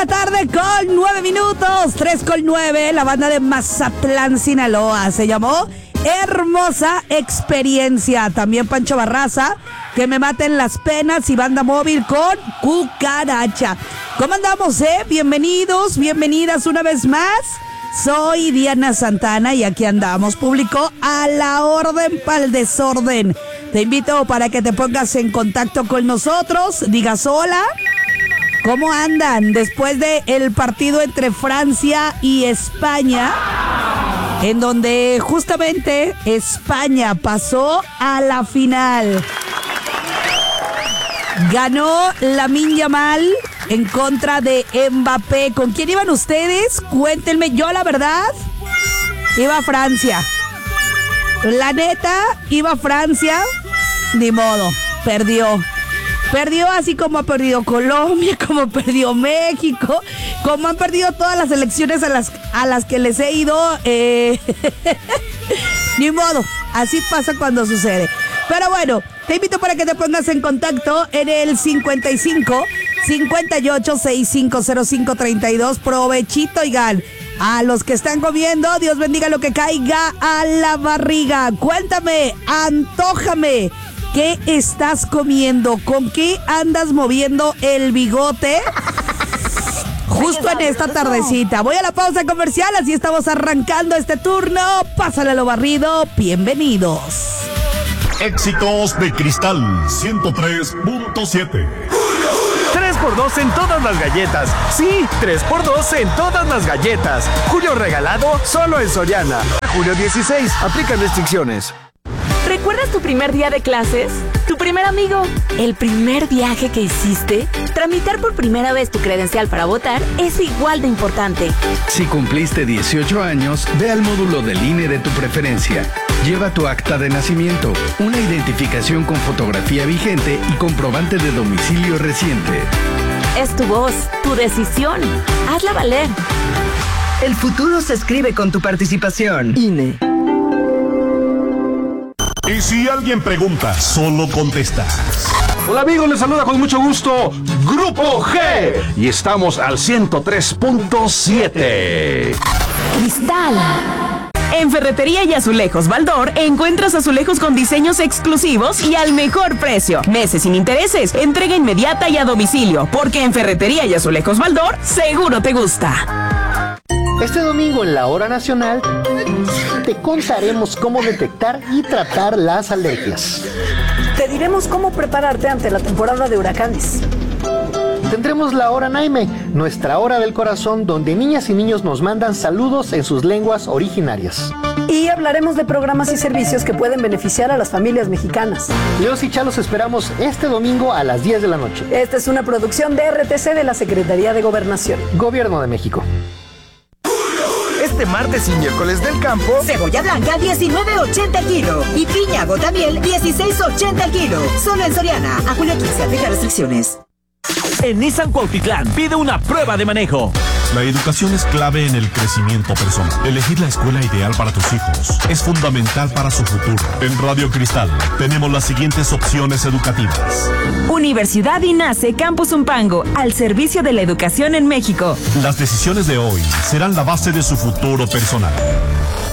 la tarde con 9 minutos, 3:09, la banda de Mazatlán, Sinaloa, se llamó Hermosa Experiencia. También Pancho Barraza, Que me maten las penas, y Banda Móvil con Cucaracha. ¿Cómo andamos, Bienvenidos, bienvenidas una vez más. Soy Diana Santana y aquí andamos, público a la orden pa'l desorden. Te invito para que te pongas en contacto con nosotros, digas hola. ¿Cómo andan después del partido entre Francia y España? En donde justamente España pasó a la final. Ganó Lamine Yamal en contra de Mbappé. ¿Con quién iban ustedes? Cuéntenme. Yo, la verdad, iba a Francia. La neta, iba a Francia. Ni modo, perdió. Perdió así como ha perdido Colombia, como perdió México, como han perdido todas las elecciones a las que les he ido. Ni modo, así pasa cuando sucede. Pero bueno, te invito para que te pongas en contacto en el 55 58 65 05 32. Provechito, oigan. A los que están comiendo, Dios bendiga lo que caiga a la barriga. Cuéntame, antójame. ¿Qué estás comiendo? ¿Con qué andas moviendo el bigote? Justo en esta tardecita. Voy a la pausa comercial, así estamos arrancando este turno. Pásale lo barrido. Bienvenidos. Éxitos de Cristal 103.7. 3x2 en todas las galletas. Sí, 3x2 en todas las galletas. Julio regalado solo en Soriana. Julio 16. Aplican restricciones. ¿Recuerdas tu primer día de clases? ¿Tu primer amigo? ¿El primer viaje que hiciste? Tramitar por primera vez tu credencial para votar es igual de importante. Si cumpliste 18 años, ve al módulo del INE de tu preferencia. Lleva tu acta de nacimiento, una identificación con fotografía vigente y comprobante de domicilio reciente. Es tu voz, tu decisión. Hazla valer. El futuro se escribe con tu participación. INE. Y si alguien pregunta, solo contesta. Hola amigos, les saluda con mucho gusto Grupo G y estamos al 103.7. Cristal. En Ferretería y Azulejos Baldor encuentras azulejos con diseños exclusivos y al mejor precio. Meses sin intereses, entrega inmediata y a domicilio, porque en Ferretería y Azulejos Baldor seguro te gusta. Este domingo en la Hora Nacional te contaremos cómo detectar y tratar las alergias. Te diremos cómo prepararte ante la temporada de huracanes. Tendremos la Hora Naime, nuestra hora del corazón, donde niñas y niños nos mandan saludos en sus lenguas originarias. Y hablaremos de programas y servicios que pueden beneficiar a las familias mexicanas. Leos y Chalos esperamos este domingo a las 10 de la noche. Esta es una producción de RTC de la Secretaría de Gobernación. Gobierno de México. Este martes y miércoles del campo, cebolla blanca 19.80 el kilo y piña Gotamiel 16.80 el kilo. Solo en Soriana. A julio 15, aplica restricciones. En Nissan Cuautitlán pide una prueba de manejo. La educación es clave en el crecimiento personal. Elegir la escuela ideal para tus hijos es fundamental para su futuro. En Radio Cristal tenemos las siguientes opciones educativas. Universidad INACE Campus Zumpango, al servicio de la educación en México. Las decisiones de hoy serán la base de su futuro personal.